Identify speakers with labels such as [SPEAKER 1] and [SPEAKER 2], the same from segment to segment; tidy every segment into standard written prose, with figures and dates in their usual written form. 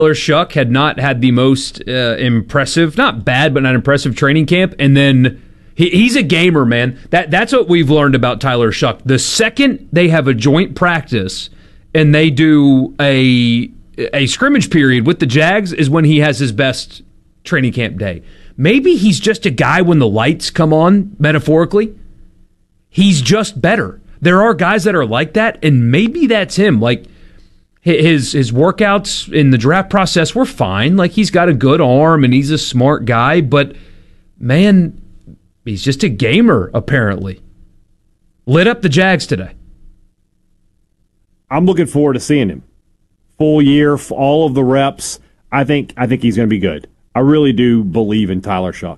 [SPEAKER 1] Shuck had not had the most impressive, not bad, but not impressive training camp. And then he's a gamer, man. That's what we've learned about Tyler Shuck. The second they have a joint practice and they do a scrimmage period with the Jags is when he has his best training camp day. Maybe he's just a guy when the lights come on, metaphorically. He's just better. There are guys that are like that, and maybe that's him. Like, his workouts in the draft process were fine. Like, he's got a good arm, and he's a smart guy, but, man, he's just a gamer, apparently. Lit up the Jags today.
[SPEAKER 2] I'm looking forward to seeing him. Full year, all of the reps. I think he's going to be good. I really do believe in Tyler Shuck.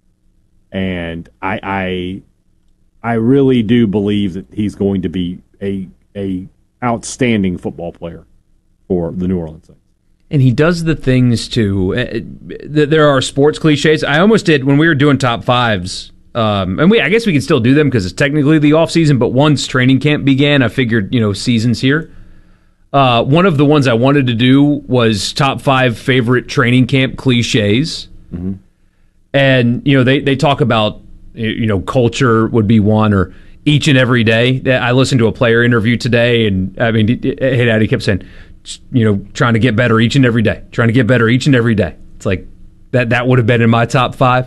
[SPEAKER 2] And I really do believe that he's going to be a outstanding football player for the New Orleans Saints.
[SPEAKER 1] And he does the things too. There are sports cliches. I almost did when we were doing top fives. And I guess we can still do them because it's technically the off season. But once training camp began, I figured season's here. One of the ones I wanted to do was top 5 favorite training camp cliches. Mm-hmm. And they talk about culture would be one, or each and every day. I listened to a player interview today, and I mean, he kept saying, trying to get better each and every day, trying to get better each and every day. It's like that would have been in my top 5.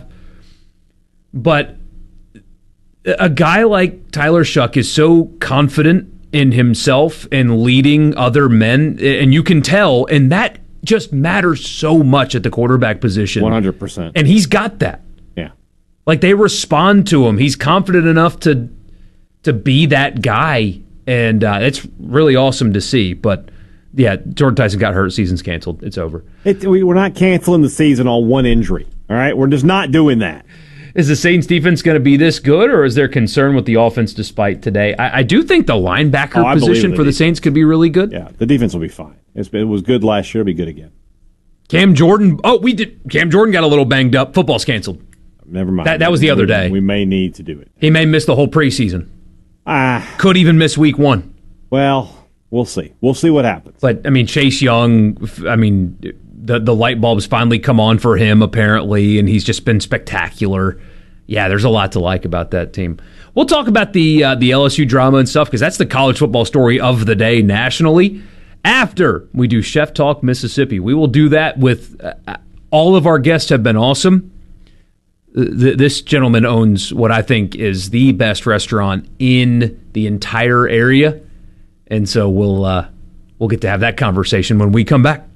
[SPEAKER 1] But a guy like Tyler Shuck is so confident in himself and leading other men, and you can tell, and that just matters so much at the quarterback position.
[SPEAKER 2] 100%.
[SPEAKER 1] And he's got that.
[SPEAKER 2] Yeah.
[SPEAKER 1] Like, they respond to him. He's confident enough to be that guy, and it's really awesome to see. But, yeah, Jordan Tyson got hurt. Season's canceled. It's over.
[SPEAKER 2] We're not canceling the season on one injury, all right? We're just not doing that.
[SPEAKER 1] Is the Saints defense going to be this good, or is there concern with the offense despite today? I do think the linebacker position for the Saints could be really good.
[SPEAKER 2] Yeah, the defense will be fine. It was good last year. It'll be good again.
[SPEAKER 1] Cam Jordan. Cam Jordan got a little banged up. Football's canceled.
[SPEAKER 2] Never mind.
[SPEAKER 1] That was the other day.
[SPEAKER 2] We may need to do it.
[SPEAKER 1] He may miss the whole preseason. Could even miss week 1.
[SPEAKER 2] Well, we'll see. We'll see what happens.
[SPEAKER 1] But, I mean, Chase Young, the light bulbs finally come on for him, apparently, and he's just been spectacular. Yeah, there's a lot to like about that team. We'll talk about the LSU drama and stuff, because that's the college football story of the day nationally. After we do Chef Talk Mississippi, we will do that with all of our guests have been awesome. This gentleman owns what I think is the best restaurant in the entire area, and so we'll get to have that conversation when we come back.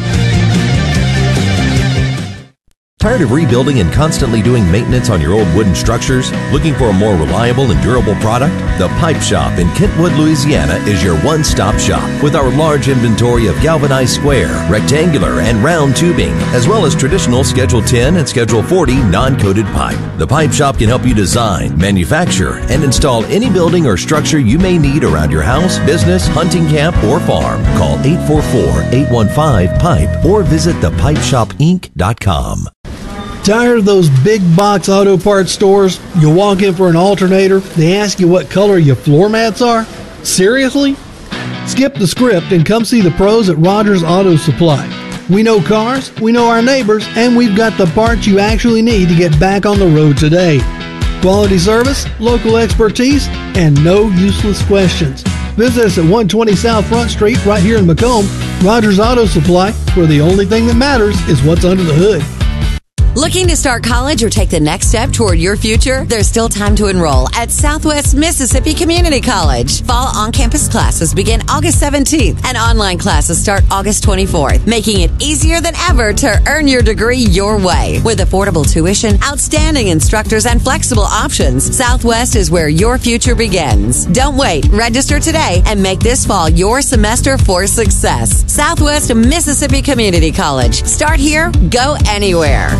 [SPEAKER 3] Tired of rebuilding and constantly doing maintenance on your old wooden structures? Looking for a more reliable and durable product? The Pipe Shop in Kentwood, Louisiana is your one-stop shop with our large inventory of galvanized square, rectangular, and round tubing, as well as traditional Schedule 10 and Schedule 40 non-coated pipe. The Pipe Shop can help you design, manufacture, and install any building or structure you may need around your house, business, hunting camp, or farm. Call 844-815-PIPE or visit thepipeshopinc.com.
[SPEAKER 4] Tired of those big box auto parts stores? You walk in for an alternator, they ask you what color your floor mats are? Seriously? Skip the script and come see the pros at Rogers Auto Supply. We know cars, we know our neighbors, and we've got the parts you actually need to get back on the road today. Quality service, local expertise, and no useless questions. Visit us at 120 South Front Street right here in Macomb. Rogers Auto Supply, where the only thing that matters is what's under the hood.
[SPEAKER 5] Looking to start college or take the next step toward your future? There's still time to enroll at Southwest Mississippi Community College. Fall on-campus classes begin August 17th and online classes start August 24th, making it easier than ever to earn your degree your way. With affordable tuition, outstanding instructors, and flexible options, Southwest is where your future begins. Don't wait. Register today and make this fall your semester for success. Southwest Mississippi Community College. Start here, go anywhere.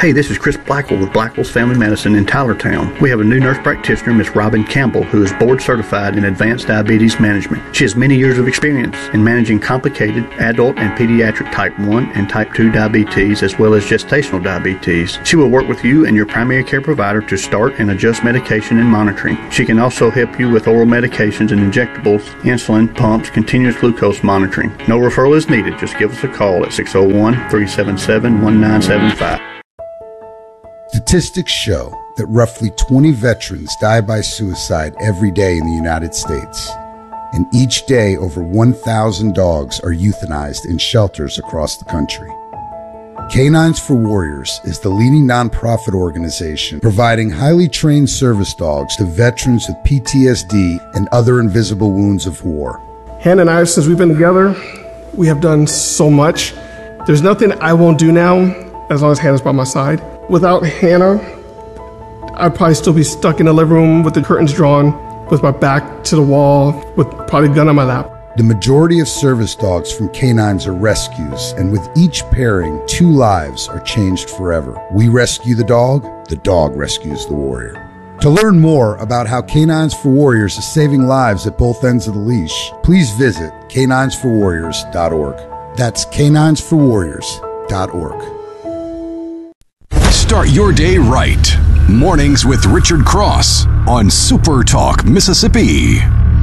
[SPEAKER 6] Hey, this is Chris Blackwell with Blackwell's Family Medicine in Tylertown. We have a new nurse practitioner, Miss Robin Campbell, who is board certified in advanced diabetes management. She has many years of experience in managing complicated adult and pediatric type 1 and type 2 diabetes, as well as gestational diabetes. She will work with you and your primary care provider to start and adjust medication and monitoring. She can also help you with oral medications and injectables, insulin, pumps, continuous glucose monitoring. No referral is needed. Just give us a call at 601-377-1975.
[SPEAKER 7] Statistics show that roughly 20 veterans die by suicide every day in the United States. And each day, over 1,000 dogs are euthanized in shelters across the country. Canines for Warriors is the leading nonprofit organization providing highly trained service dogs to veterans with PTSD and other invisible wounds of war.
[SPEAKER 8] Hannah and I, since we've been together, we have done so much. There's nothing I won't do now as long as Hannah's by my side. Without Hannah, I'd probably still be stuck in the living room with the curtains drawn, with my back to the wall, with probably a gun on my lap.
[SPEAKER 7] The majority of service dogs from canines are rescues, and with each pairing, 2 lives are changed forever. We rescue the dog rescues the warrior. To learn more about how Canines for Warriors is saving lives at both ends of the leash, please visit caninesforwarriors.org. That's caninesforwarriors.org.
[SPEAKER 9] Start your day right. Mornings with Richard Cross on Super Talk Mississippi.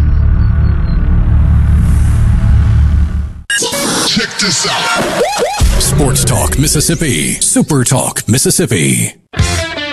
[SPEAKER 10] Check this out.
[SPEAKER 9] Sports Talk Mississippi. Super Talk Mississippi.